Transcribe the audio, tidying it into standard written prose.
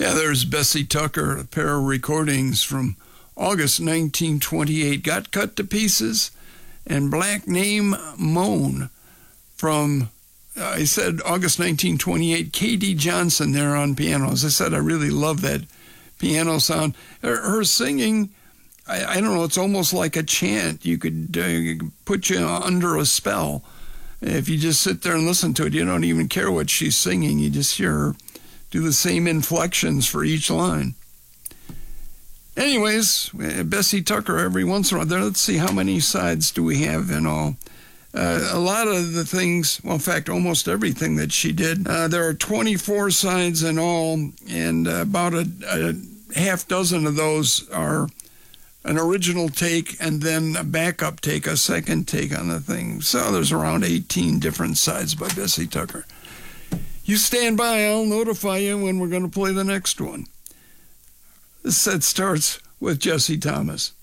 Yeah, there's Bessie Tucker, a pair of recordings from August 1928, Got Cut to Pieces, and Black Name Moan from, I said August 1928, K.D. Johnson there on piano. As I said, I really love that piano sound. Her singing, I don't know, it's almost like a chant. You could put you under a spell. If you just sit there and listen to it, you don't even care what she's singing. You just hear her do the same inflections for each line. Anyways, Bessie Tucker every once in a while. Let's see, how many sides do we have in all? A lot of the things, well, in fact, almost everything that she did, there are 24 sides in all, and about a half dozen of those are an original take and then a backup take, a second take on the thing. So there's around 18 different sides by Bessie Tucker. You stand by, I'll notify you when we're going to play the next one. This set starts with Jesse Thomas.